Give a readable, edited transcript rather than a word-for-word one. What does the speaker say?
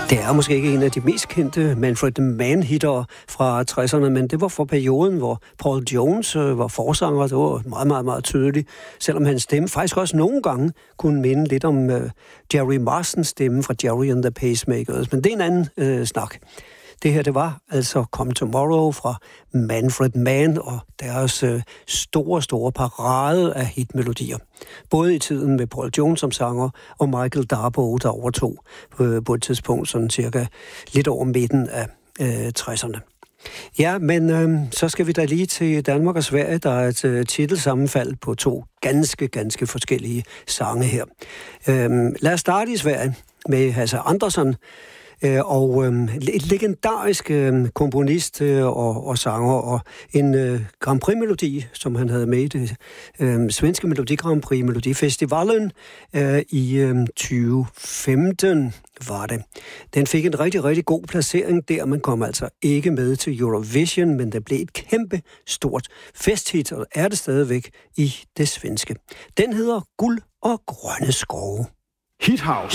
Det er måske ikke en af de mest kendte Manfred Mann-hitter fra 60'erne, men det var for perioden, hvor Paul Jones var forsanger. Det var meget, meget, meget tydeligt, selvom hans stemme faktisk også nogle gange kunne minde lidt om Jerry Marsens stemme fra Jerry and the Pacemakers. Men det er en anden snak. Det her, det var altså Come Tomorrow fra Manfred Mann og deres store parade af hitmelodier. Både i tiden med Paul Jones som sanger og Michael Darbo, der overtog på et tidspunkt sådan cirka lidt over midten af 60'erne. Ja, men så skal vi da lige til Danmark og Sverige. Der er et titelsammenfald på to ganske forskellige sange her. Lad os starte i Sverige med Hasse Andersson, og et legendarisk komponist og sanger, og en Grand Prix-melodi, som han havde med i det svenske Melodi Grand Prix Melodifestivalen i 2015 var det. Den fik en rigtig god placering der. Man kom altså ikke med til Eurovision, men det blev et kæmpe stort festhit, og er det stadigvæk i det svenske. Den hedder Guld og grønne skove. Hithouse.